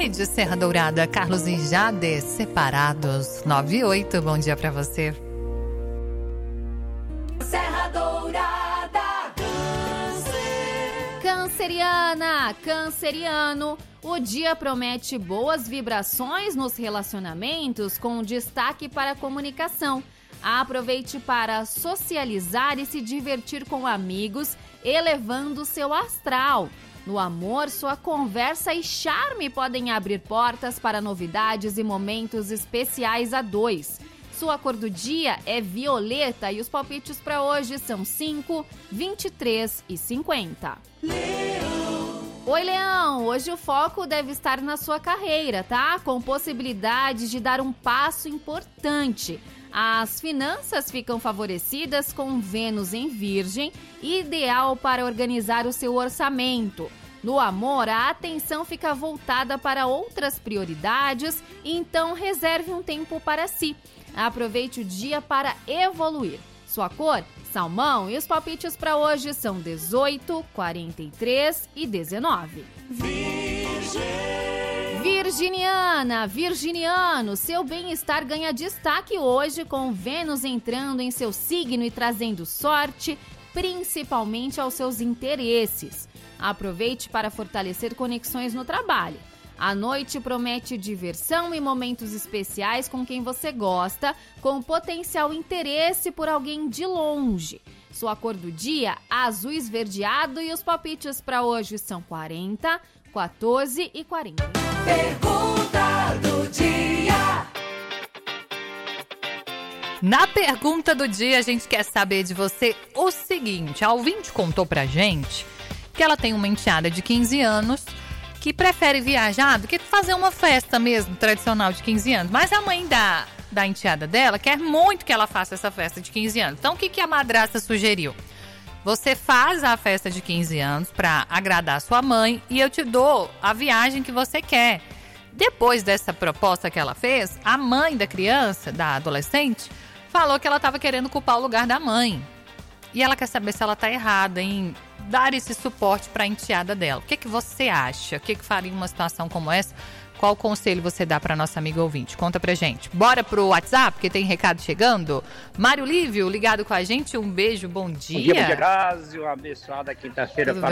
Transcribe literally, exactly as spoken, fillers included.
Daiane de Serra Dourada, Carlos e Jade, separados. nove e oito, bom dia pra você. Serra Dourada. Canceriana, canceriano, o dia promete boas vibrações nos relacionamentos com destaque para a comunicação. Aproveite para socializar e se divertir com amigos, elevando seu astral. No amor, sua conversa e charme podem abrir portas para novidades e momentos especiais a dois. Sua cor do dia é violeta e os palpites para hoje são cinco, vinte e três e cinquenta. Leão. Oi, Leão! Hoje o foco deve estar na sua carreira, tá? Com possibilidades de dar um passo importante. As finanças ficam favorecidas com Vênus em Virgem, ideal para organizar o seu orçamento. No amor, a atenção fica voltada para outras prioridades, então reserve um tempo para si. Aproveite o dia para evoluir. Sua cor, salmão, e os palpites para hoje são dezoito, quarenta e três e dezenove. Virgem. Virginiana, virginiano, seu bem-estar ganha destaque hoje com Vênus entrando em seu signo e trazendo sorte, principalmente aos seus interesses. Aproveite para fortalecer conexões no trabalho. A noite promete diversão e momentos especiais com quem você gosta, com potencial interesse por alguém de longe. Sua cor do dia, azul esverdeado, e os palpites para hoje são quarenta, quatorze e quarenta. Pergunta do dia. Na pergunta do dia, a gente quer saber de você o seguinte: a ouvinte contou pra gente que ela tem uma enteada de quinze anos que prefere viajar do que fazer uma festa mesmo, tradicional de quinze anos. Mas a mãe da, da enteada dela quer muito que ela faça essa festa de quinze anos. Então, o que, que a madrasta sugeriu? Você faz a festa de quinze anos para agradar a sua mãe e eu te dou a viagem que você quer. Depois dessa proposta que ela fez, a mãe da criança, da adolescente, falou que ela estava querendo ocupar o lugar da mãe. E ela quer saber se ela está errada em dar esse suporte para a enteada dela. O que, que você acha? O que, que faria uma situação como essa? Qual conselho você dá para nossa amiga ouvinte? Conta pra gente. Bora pro WhatsApp, que tem recado chegando. Mário Lívio, ligado com a gente. Um beijo, bom dia. Bom dia, bom dia, Grazi. Uma abençoada quinta-feira para